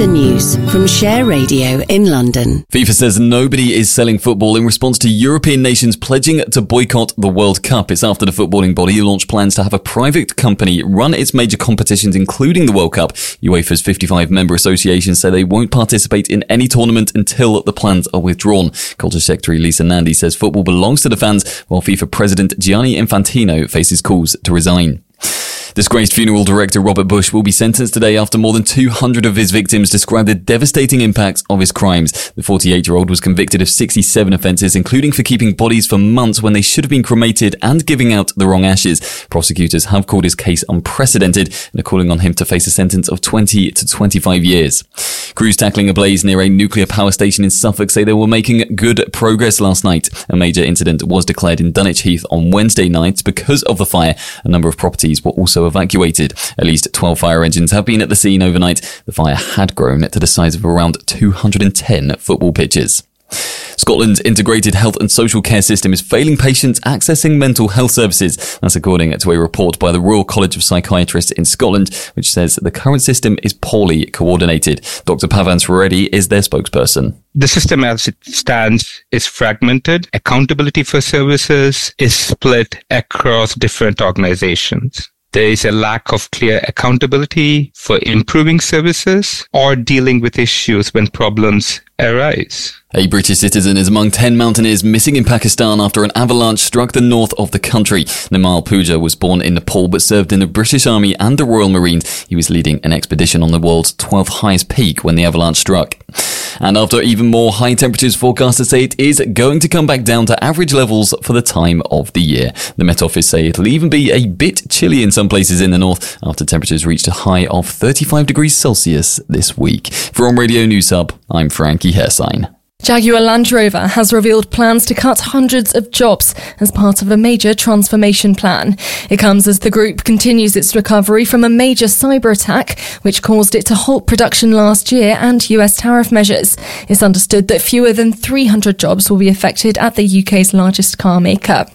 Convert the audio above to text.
The news from Share Radio in London. FIFA says nobody is selling football in response to European nations pledging to boycott the World Cup. It's after the footballing body launched plans to have a private company run its major competitions, including the World Cup. UEFA's 55 member associations say they won't participate in any tournament until the plans are withdrawn. Culture Secretary Lisa Nandy says football belongs to the fans, while FIFA President Gianni Infantino faces calls to resign. Disgraced funeral director Robert Bush will be sentenced today after more than 200 of his victims described the devastating impacts of his crimes. The 48-year-old was convicted of 67 offences, including for keeping bodies for months when they should have been cremated and giving out the wrong ashes. Prosecutors have called his case unprecedented and are calling on him to face a sentence of 20 to 25 years. Crews tackling a blaze near a nuclear power station in Suffolk say they were making good progress last night. A major incident was declared in Dunwich Heath on Wednesday night. Because of the fire, a number of properties were also evacuated. At least 12 fire engines have been at the scene overnight. The fire had grown to the size of around 210 football pitches. Scotland's integrated health and social care system is failing patients accessing mental health services. That's according to a report by the Royal College of Psychiatrists in Scotland, which says the current system is poorly coordinated. Dr. Pavan Reddy is their spokesperson. The system as it stands is fragmented. Accountability for services is split across different organizations. There is a lack of clear accountability for improving services or dealing with issues when problems arise. A British citizen is among 10 mountaineers missing in Pakistan after an avalanche struck the north of the country. Nimal Pooja was born in Nepal but served in the British Army and the Royal Marines. He was leading an expedition on the world's 12th highest peak when the avalanche struck. And after even more high temperatures, forecasters say it is going to come back down to average levels for the time of the year. The Met Office say it'll even be a bit chilly in some places in the north after temperatures reached a high of 35 degrees Celsius this week. From Radio News Hub, I'm Frankie Hersign. Jaguar Land Rover has revealed plans to cut hundreds of jobs as part of a major transformation plan. It comes as the group continues its recovery from a major cyber attack, which caused it to halt production last year, and US tariff measures. It's understood that fewer than 300 jobs will be affected at the UK's largest car maker.